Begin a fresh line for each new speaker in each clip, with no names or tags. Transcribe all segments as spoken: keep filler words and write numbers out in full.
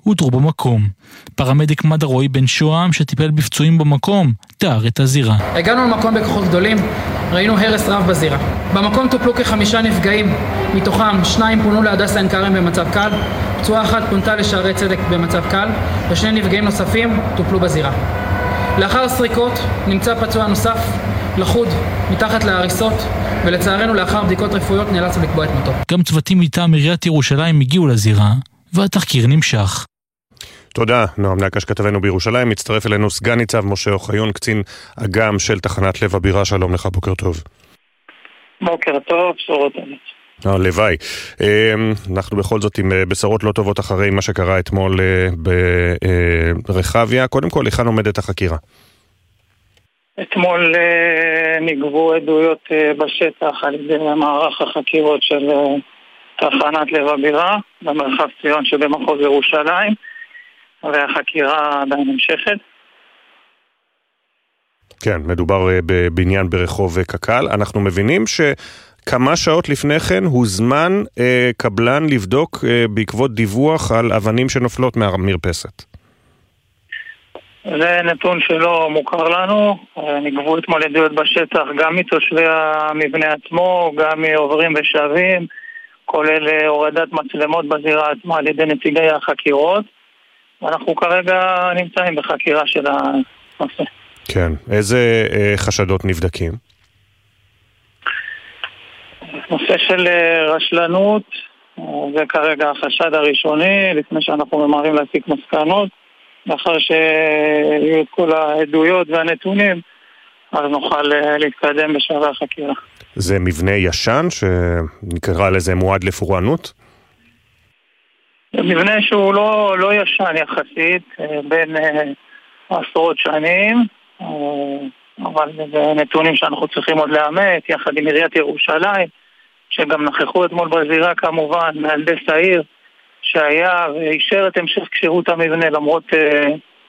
הותרו במקום. פרמדיק מד"א רועי בן שוהם שטיפל בפצועים במקום, תיאר את הזירה.
הגענו למקום בכוחות גדולים, ראינו הרס רב בזירה. במקום טופלו כחמישה נפגעים, מתוכם שניים פונו להדסה עין כרם במצב קל, פצועה אחת פונתה לשערי צדק במצב קל, ושני נפגעים נוספים טופלו בזירה. לאחר סריקות נמצא פצוע נוסף לחוד מתחת להריסות, ולצערנו לאחר בדיקות רפואיות נאלצנו לקבוע את מותו.
גם צוותים מטעם עיריית ירושלים הגיעו לזירה, והתחקיר נמשך.
תודה, נועם נקש כתבנו בירושלים. מצטרף אלינו סגן ניצב משה אוחיון, קצין אג"ם של תחנת לב הבירה. שלום לך, בוקר טוב.
בוקר טוב, בשורות טובות.
הלוואי. אנחנו בכל זאת עם בשורות לא טובות אחרי מה שקרה אתמול ברחביה. קודם כל, היכן עומדת החקירה?
אתמול נגבו עדויות בשטח על ידי מערך החקירות של תחנת לב הבירה במרחב ציון שבמחוז ירושלים, והחקירה עדיין נמשכת.
כן, מדובר בבניין ברחוב קק"ל. אנחנו מבינים שכמה שעות לפני כן הוזמן אה, קבלן לבדוק אה, בעקבות דיווח על אבנים שנופלות מהמרפסת.
זה נתון שלא מוכר לנו. נגבו אתמול עדויות בשטח גם מתושבי המבנה עצמו, גם מעוברים ושבים, כולל הורדת מצלמות בזירה עצמה על ידי נציגי החקירות. אנחנו כרגע נמצאים בחקירה של הנושא.
כן, איזה אה, חשדות נבדקים?
נושא של רשלנות, זה כרגע החשד הראשוני, לפני שאנחנו ממהרים להסיק מסקנות. לאחר שיהיו את כל העדויות והנתונים, אז נוכל להתקדם בשלבי החקירה.
זה מבנה ישן שנקרא לזה מועד לפורענות?
זה מבנה שהוא לא, לא ישן יחסית, בין עשרות שנים, אבל זה נתונים שאנחנו צריכים עוד לאמת, יחד עם עיריית ירושלים, שגם נכחו אתמול בזירה כמובן, מהנדס העיר, שהיה ואישר את המשך כשירות המבנה למרות אה,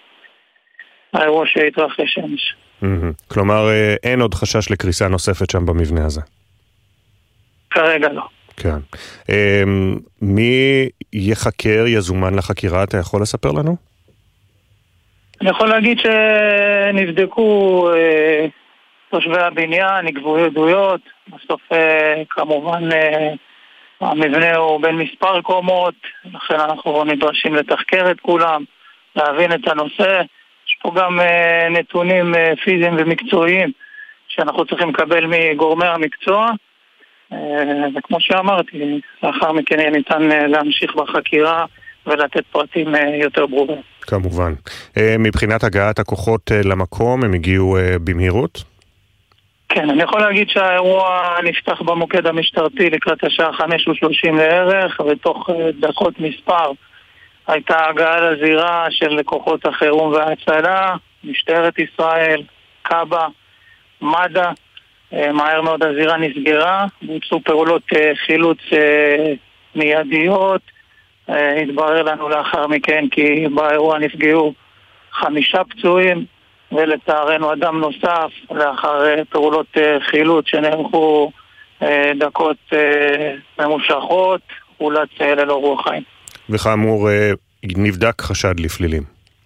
האירוע שהתרחש אמש.
Mm-hmm. כלומר, אה, אין עוד חשש לקריסה נוספת שם במבנה הזה?
כרגע לא.
כן. אה, מי יחקר, יזומן לחקירה? אתה יכול לספר לנו?
אני יכול להגיד שנבדקו אה, תושבי הבניין, נגבו עדויות, בסוף אה, כמובן... אה, המבנה הוא בין מספר קומות, לכן אנחנו נדרשים לתחקר את כולם, להבין את הנושא. יש פה גם אה, נתונים אה, פיזיים ומקצועיים שאנחנו צריכים לקבל מגורמי המקצוע, אה, וכמו שאמרתי, לאחר מכן יהיה ניתן אה, להמשיך בחקירה ולתת פרטים אה, יותר ברורים.
כמובן. אה, מבחינת הגעת הכוחות אה, למקום, הם הגיעו אה, במהירות?
כן, אני יכול להגיד שהאירוע נפתח במוקד המשטרתי לקראת השעה חמש ושלושים לערך, ותוך דקות מספר הייתה הגעה לזירה של כוחות החירום וההצלה, משטרת ישראל, קב"א, מד"א. מהר מאוד הזירה נסגרה, בוצעו פעולות חילוץ מיידיות. התברר לנו לאחר מכן כי באירוע נפגעו חמישה פצועים, ולצערנו אדם נוסף לאחר פעולות חילוץ שנערכו דקות ממושכות, חולץ ללא רוח חיים.
וכאמור נבדק חשד לפלילים.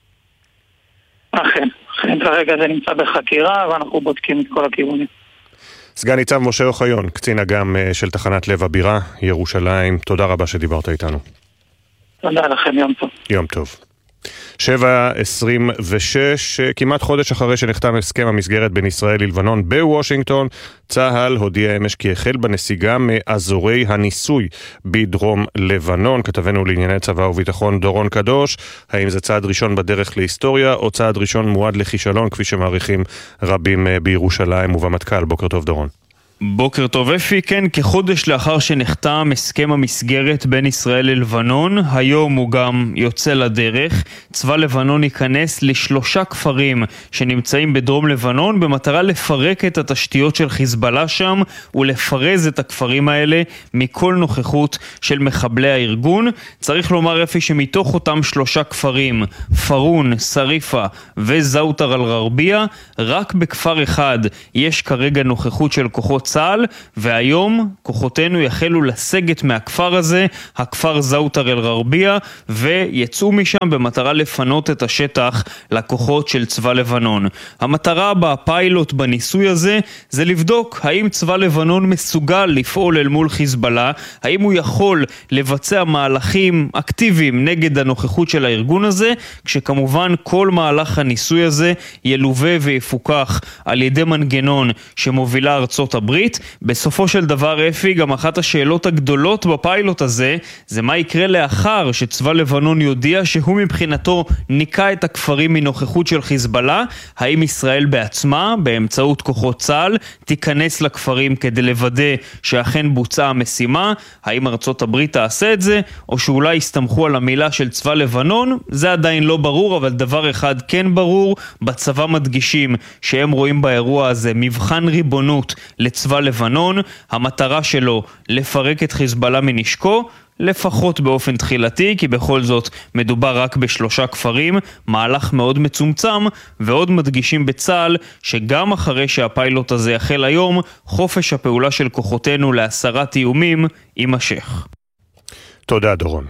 אכן, אכן כרגע זה נמצא בחקירה ואנחנו בודקים את כל הכיוונים.
סגן ניצב משה אוחיון, קצין אג"ם של תחנת לב הבירה, ירושלים, תודה רבה שדיברת איתנו.
תודה לכם, יום טוב.
יום טוב. שבע עשרים ושש, כמעט חודש אחרי שנחתם הסכם המסגרת בין ישראל ללבנון בוושינגטון, צה"ל הודיע אמש כי החל בנסיגה מאזורי הניסוי בדרום לבנון. כתבנו לענייני צבא וביטחון דורון קדוש, האם זה צעד ראשון בדרך להיסטוריה או צעד ראשון מועד לכישלון כפי שמעריכים רבים בירושלים ובמטכ"ל? בוקר טוב דורון.
בוקר טוב אפי. כן, כחודש לאחר שנחתם הסכם המסגרת בין ישראל ללבנון, היום הוא גם יוצא לדרך. צבא לבנון ייכנס לשלושה כפרים שנמצאים בדרום לבנון במטרה לפרק את התשתיות של חיזבאללה שם ולפרז את הכפרים האלה מכל נוכחות של מחבלי הארגון. צריך לומר אפי שמתוך אותם שלושה כפרים, פרון, סריפה וזאוטר אל-גרבייה, רק בכפר אחד יש כרגע נוכחות של כוחות צה"ל, והיום כוחותינו יחלו לסגת מהכפר הזה, הכפר זאוטר אל-גרבייה, ויצאו משם במטרה לפנות את השטח לכוחות של צבא לבנון. המטרה בפיילוט בניסוי הזה זה לבדוק האם צבא לבנון מסוגל לפעול אל מול חיזבאללה, האם הוא יכול לבצע מהלכים אקטיביים נגד הנוכחות של הארגון הזה, כשכמובן כל מהלך הניסוי הזה ילווה ויפוקח על ידי מנגנון שמובילה ארצות הברית. בסופו של דבר, אפי, גם אחת השאלות הגדולות בפיילוט הזה זה מה יקרה לאחר שצבא לבנון יודיע שהוא מבחינתו ניקה את הכפרים מנוכחות של חיזבאללה. האם ישראל בעצמה, באמצעות כוחות צה"ל, תיכנס לכפרים כדי לוודא שאכן בוצעה המשימה? האם ארצות הברית תעשה את זה, או שאולי יסתמכו על המילה של צבא לבנון? זה עדיין לא ברור, אבל דבר אחד כן ברור, בצבא מדגישים שהם רואים באירוע הזה מבחן ריבונות לצבא לבנון. המטרה שלו לפרק את חיזבאללה מנשקו, לפחות באופן תחילתי, כי בכל זאת מדובר רק בשלושה כפרים, מהלך מאוד מצומצם, ועוד מדגישים בצה"ל שגם אחרי שהפיילוט הזה יחל היום, חופש הפעולה של כוחותינו להסרת איומים יימשך.
תודה דורון.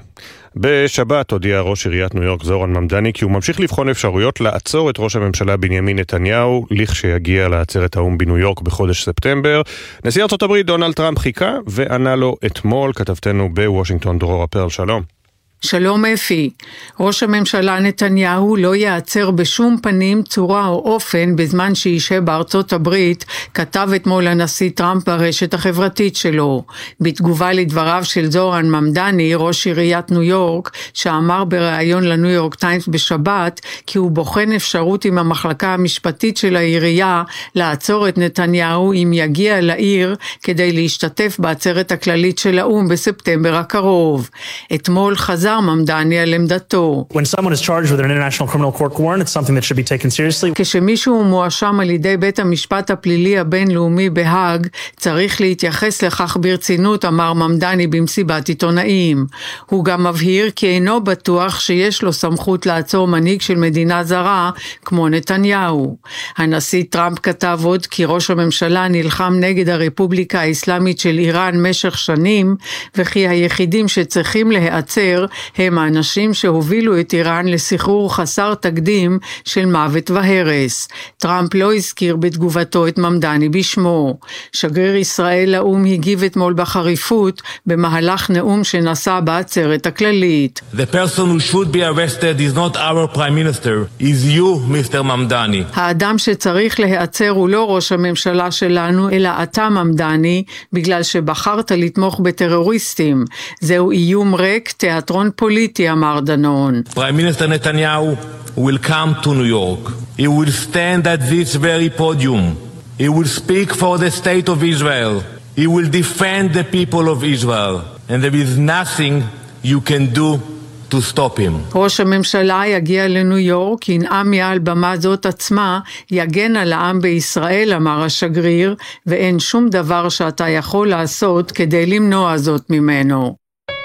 בשבת הודיע ראש עיריית ניו יורק זורן ממדני כי הוא ממשיך לבחון אפשרויות לעצור את ראש הממשלה בנימין נתניהו לכשיגיע לעצרת האו"ם בניו יורק בחודש ספטמבר. נשיא ארצות הברית דונלד טראמפ חיכה וענה לו אתמול. כתבתנו בוושינגטון דרורה פרל, שלום.
שלום אפי, ראש הממשלה נתניהו לא יעצר בשום פנים, צורה או אופן בזמן שישה בארצות הברית, כתב אתמול הנשיא טראמפ ברשת החברתית שלו. בתגובה לדבריו של זורן ממדני, ראש עיריית ניו יורק, שאמר בריאיון לניו יורק טיימס בשבת, כי הוא בוחן אפשרות עם המחלקה המשפטית של העירייה לעצור את נתניהו אם יגיע לעיר כדי להשתתף בעצרת הכללית של האו"ם בספטמבר הקרוב. אתמול חזר ממדני על עמדתו.
When someone is charged with an international criminal court warrant, it's something that should be taken seriously.
כשמישהו מואשם על ידי בית המשפט הפלילי הבינלאומי בהאג, צריך להתייחס לכך ברצינות, אמר ממדני במסיבת עיתונאים. הוא גם מבהיר כי אינו בטוח שיש לו סמכות לעצור מנהיג של מדינה זרה כמו נתניהו. הנשיא טראמפ כתב עוד כי ראש הממשלה נלחם נגד הרפובליקה האסלאמית של איראן משך שנים, וכי היחידים שצריכים להיעצר הם האנשים שהובילו את איראן לסחרור חסר תקדים של מוות והרס. טראמפ לא הזכיר בתגובתו את ממדני בשמו. שגריר ישראל לאו"ם הגיב אתמול בחריפות במהלך נאום שנשא בעצרת הכללית.
The person who should be arrested is not our prime minister, is you, מיסטר ממדני.
האדם שצריך להיעצר הוא לא ראש הממשלה שלנו, אלא אתה ממדני, בגלל שבחרת לתמוך בטרוריסטים. זהו איום ריק, תיאטרון פוליטי, אמר דנון.
Prime Minister Netanyahu will come to New York. He will stand at this very podium. He will speak for the state of Israel. He will defend the people of Israel. And there is nothing you can do to stop him.
ראש הממשלה יגיע לניו יורק, ינאם מעל במה זאת עצמה, יגן על העם בישראל, אמר השגריר, ואין שום דבר שאתה יכול לעשות כדי למנוע זאת ממנו.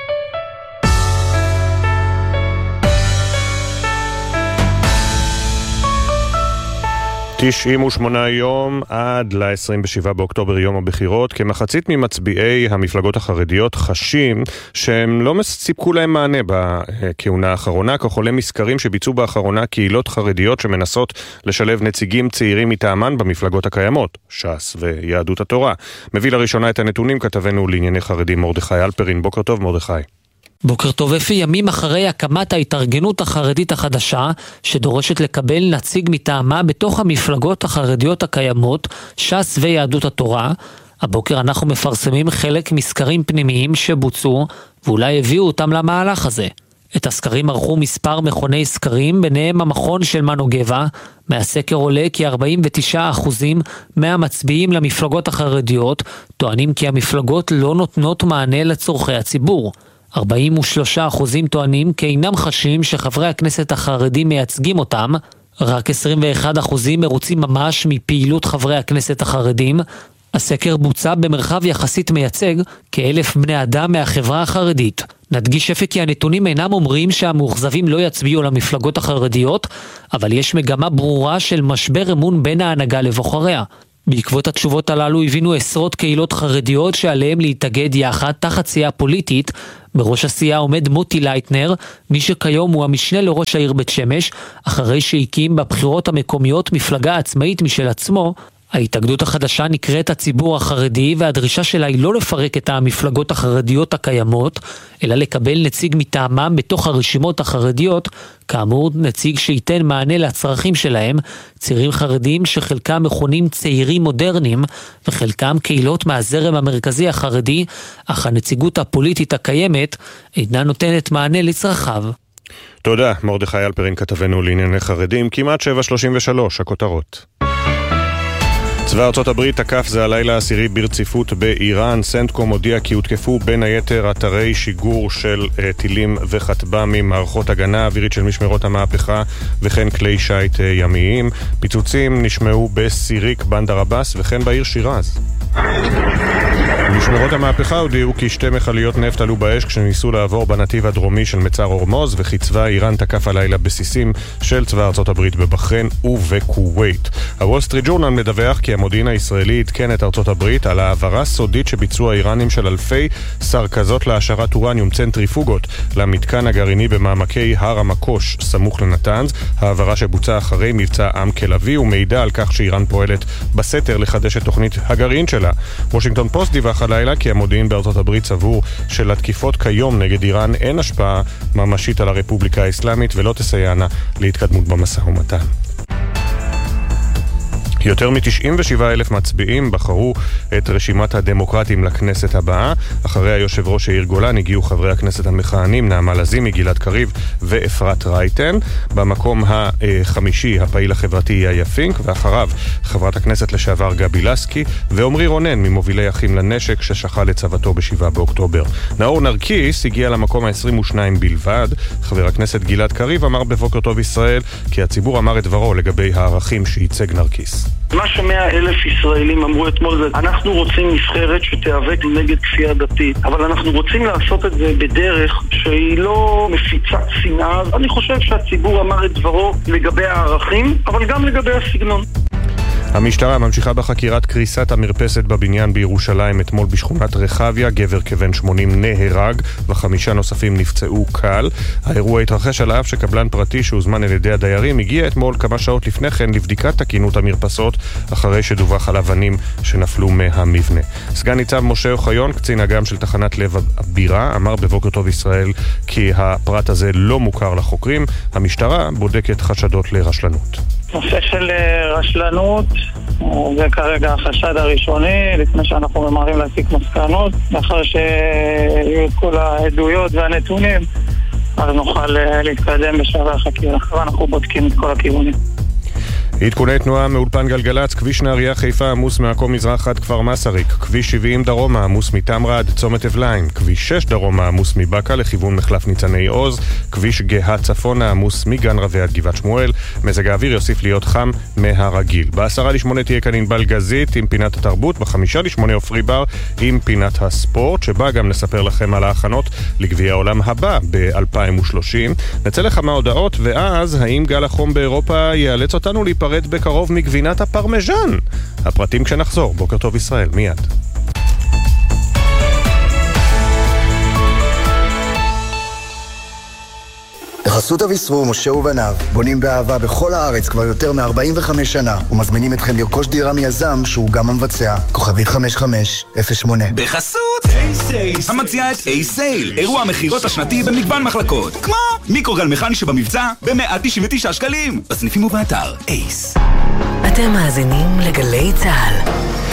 תשעים ושמונה יום עד ל-עשרים ושבעה באוקטובר, יום הבחירות. כמחצית ממצביעי המפלגות החרדיות חשים שהם לא סיפקו להם מענה בכהונה האחרונה, כך עולה מסקרים שביצעו באחרונה קהילות חרדיות שמנסות לשלב נציגים צעירים מטעמן במפלגות הקיימות, ש"ס ויהדות התורה. מביא לראשונה את הנתונים כתבנו לענייני חרדים מרדכי אלפרין. בוקר טוב מרדכי.
בוקר טוב אפי. ימים אחרי הקמת ההתארגנות החרדית החדשה, שדורשת לקבל נציג מטעמה בתוך המפלגות החרדיות הקיימות, ש"ס ויהדות התורה, הבוקר אנחנו מפרסמים חלק מסקרים פנימיים שבוצעו, ואולי הביאו אותם למהלך הזה. את הסקרים ערכו מספר מכוני סקרים, ביניהם המכון של מנו גבע. מהסקר עולה כי ארבעים ותשעה אחוזים מהמצביעים למפלגות החרדיות טוענים כי המפלגות לא נותנות מענה לצורכי הציבור. ארבעים ושלושה אחוזים טוענים כי אינם חשים שחברי הכנסת החרדים מייצגים אותם, רק עשרים ואחד אחוזים מרוצים ממש מפעילות חברי הכנסת החרדים. הסקר בוצע במרחב יחסית מייצג כאלף בני אדם מהחברה החרדית. נדגיש אפי כי הנתונים אינם אומרים שהמאוכזבים לא יצביעו למפלגות החרדיות, אבל יש מגמה ברורה של משבר אמון בין ההנהגה לבוחריה. בעקבות התשובות הללו הבינו עשרות קהילות חרדיות שעליהם להתאגד יחד תחת סיעה פוליטית. בראש הסיעה עומד מוטי לייטנר, מי שכיום הוא המשנה לראש העיר בית שמש, אחרי שהקים בבחירות המקומיות מפלגה עצמאית משל עצמו. ההתאגדות החדשה נקראת הציבור החרדי, והדרישה שלה היא לא לפרק את המפלגות החרדיות הקיימות, אלא לקבל נציג מטעמם בתוך הרשימות החרדיות, כאמור נציג שייתן מענה לצרכים שלהם, צעירים חרדים שחלקם מכונים צעירים מודרניים, וחלקם קהילות מהזרם המרכזי החרדי, אך הנציגות הפוליטית הקיימת אינה נותנת מענה לצרכיו.
תודה, מרדכי אלפרין כתבנו לענייני חרדים, כמעט שבע שלושים ושלוש, הכותרות. צבא ארצות הברית תקף זה הלילה העשירי ברציפות באיראן. סנטקום הודיע כי הותקפו בין היתר אתרי שיגור של uh, טילים וכטב"מים, מערכות הגנה אווירית של משמרות המהפכה וכן כלי שייט uh, ימיים. פיצוצים נשמעו בסיריק בנדר עבאס וכן בעיר שירז. משמרות המהפכה הודיעו כי שתי מכליות נפט עלו באש כשניסו לעבור בנתיב הדרומי של מצר הורמוז, וכי צבא איראן תקף הלילה בסיסים של צבא ארצות הברית בבחריין ובכווית. הוול סטריט ג'ורנל מדווח כי המודיעין הישראלי עדכן את ארצות הברית על העברה סודית שביצעו האיראנים של אלפי סרקזות להשארת אורניום צנטריפוגות למתקן הגרעיני במעמקי הר המקוש סמוך לנתנז, העברה שבוצעה אחרי מבצע עם כלבי ומידע על כך שאיראן פועלת בסתר לחדש את תוכנית הגרעין שלה. וושינגטון פוסט דיווח הלילה כי המודיעין בארצות הברית סבור שלתקיפות כיום נגד איראן אין השפעה ממשית על הרפובליקה האסלאמית ולא תסייענה להתקדמות במשא ומתן. יותר מ-תשעים ושבעה אלף מצביעים בחרו את רשימת הדמוקרטים לכנסת הבאה. אחרי היושב ראש יאיר גולן הגיעו חברי הכנסת המכהנים נעמה לזימי, גלעד קריב ואפרת רייטן. במקום החמישי הפעיל החברתי יאיה פינק, ואחריו חברת הכנסת לשעבר גבי לסקי ועומרי רונן ממובילי אחים לנשק ששחל את צוותו בשבעה באוקטובר. נאור נרקיס הגיע למקום ה-עשרים ושתיים בלבד. חבר הכנסת גלעד קריב אמר בבוקר טוב ישראל כי הציבור אמר את דברו לגבי הערכים שייצג נרקיס.
מה שמאה אלף ישראלים אמרו אתמול זה, אנחנו רוצים נבחרת שתיאבק נגד כפייה דתית, אבל אנחנו רוצים לעשות את זה בדרך שהיא לא מפיצה שנאה. אני חושב שהציבור אמר את דברו לגבי הערכים, אבל גם לגבי הסגנון.
המשטרה ממשיכה בחקירת קריסת המרפסת בבניין בירושלים אתמול בשכונת רחביה. גבר כבן שמונים נהרג וחמישה נוספים נפצעו קל. האירוע התרחש על אף שקבלן פרטי שהוזמן על ידי הדיירים הגיע אתמול כמה שעות לפני כן לבדיקת תקינות המרפסות אחרי שדווח על אבנים שנפלו מהמבנה. סגן ניצב משה אוחיון, קצין אג"ם של תחנת לב הבירה, אמר בבוקר טוב ישראל כי הפרט הזה לא מוכר לחוקרים. המשטרה בודקת חשדות לרשלנות.
נושא של רשלנות זה כרגע החשד הראשוני, לפני שאנחנו ממהרים להסיק מסקנות. לאחר שיהיו את כל העדויות והנתונים אז נוכל להתקדם בשלבי החקירה. אנחנו בודקים את כל הכיוונים.
עדכוני תנועה מאולפן גלגלץ. כביש נהריה חיפה עמוס מעכו מזרח עד כפר מסריק. כביש שבעים דרומה עמוס מתמרה עד צומת אבליים. כביש שש דרומה עמוס מבקה לכיוון מחלף ניצני עוז. כביש גאה צפונה עמוס מגן רבי עד גבעת שמואל. מזג האוויר יוסיף להיות חם מהרגיל. בעשרה לשמונה תהיה כאן ענבל גזית עם פינת התרבות. בחמישה לשמונה עופרי בר עם פינת הספורט, שבה גם נספר לכם על ההכנות לגביע העולם הבא ב-אלפיים ושלושים. נצא לכמה הודעות, ואז האם גל החום באירופה יאלץ אותנו להיפרד בקרוב מגבינת הפרמז'ן? הפרטים כשנחזור. בוקר טוב ישראל, מיד.
בחסות אביסרו, משה ובניו, בונים באהבה בכל הארץ כבר יותר מ-ארבעים וחמש שנה, ומזמינים אתכם לרכוש דירה מיזם שהוא גם המבצע. כוכבית חמש חמש אפס שמונה.
בחסות אייסייל, המציעה את אייסייל, אירוע המחירות השנתי במגוון מחלקות, כמו מיקרוגל מכני שבמבצע ב-מאה תשעים ותשעה שקלים, בסניפים ובאתר אייס.
אתם מאזינים לגלי צהל.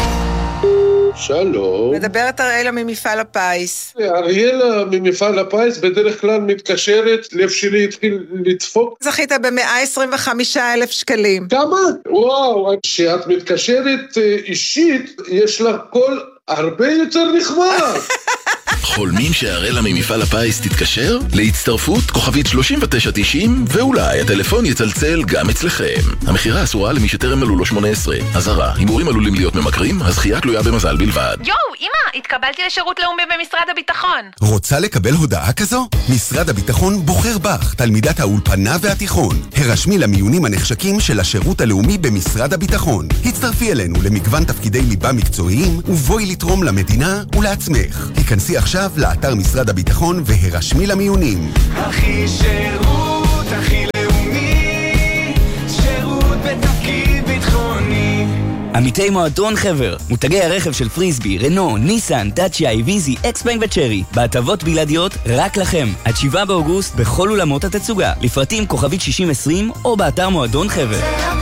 שלום.
מדברת אריאלה ממפעל הפיס.
אריאלה ממפעל הפיס בדרך כלל מתקשרת, לב שלי התחיל לדפוק.
זכית ב-מאה עשרים וחמישה אלף שקלים.
כמה? וואו, כשאת מתקשרת אישית, יש לה קול הרבה יותר נחמד.
חולמים שהאראלה ממפעל הפיס תתקשר? להצטרפות כוכבית שלושים ותשע תשעים ואולי הטלפון יצלצל גם אצלכם. המחירה אסורה למי שטרם מלאו לו שמונה עשרה. אזהרה, הימורים עלולים להיות ממכרים, הזכייה תלויה במזל בלבד.
יואו, אמא, התקבלתי לשירות לאומי במשרד הביטחון.
רוצה לקבל הודעה כזו? משרד הביטחון בוחר בך, תלמידת האולפנה והתיכון. הרשמי למיונים הנחשקים של השירות הלאומי במשרד הביטחון. הצטרפי אלינו למגוון תפקידי ליבה מקצועיים, ובואי לתרום למדינה ולעצמך. היכנסי עכשיו לאתר משרד הביטחון והרשמי למיונים.
הכי שירות, הכי לאומי, שירות בתפקיד ביטחוני.
עמיתי מועדון חבר, מותגי הרכב של פריסבי, רנו, ניסן, דאצ'יה, איביזי, אקספנג וצ'רי, בהטבות בלעדיות רק לכם. עד שבעה באוגוסט בכל אולמות התצוגה, לפרטים כוכבית שישים עשרים או באתר מועדון חבר.